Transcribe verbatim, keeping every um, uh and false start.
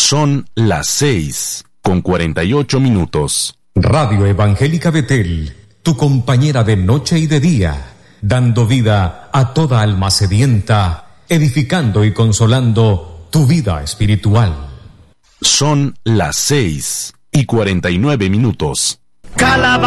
Son las seis con cuarenta y ocho minutos. Radio Evangélica Betel, tu compañera de noche y de día, dando vida a toda alma sedienta, edificando y consolando tu vida espiritual. Son las seis y cuarenta y nueve minutos. Calabaza.